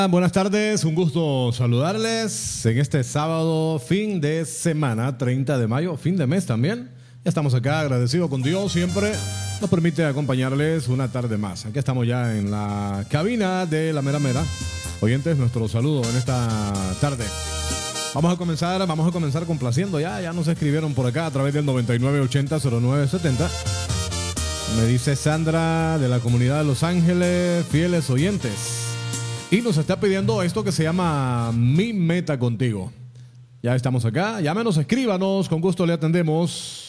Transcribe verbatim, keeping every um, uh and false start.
Buenas tardes, un gusto saludarles en este sábado, fin de semana, treinta de mayo, fin de mes también. Ya estamos acá, agradecidos con Dios, siempre nos permite acompañarles una tarde más. Aquí estamos ya en la cabina de La Mera Mera. Oyentes, nuestro saludo en esta tarde. Vamos a comenzar, vamos a comenzar complaciendo ya, ya nos escribieron por acá a través del noventa y nueve ochenta cero nueve setenta. Me dice Sandra de la comunidad de Los Ángeles, fieles oyentes. Y nos está pidiendo esto que se llama Mi Meta Contigo. Ya estamos acá, llámenos, escríbanos, con gusto le atendemos.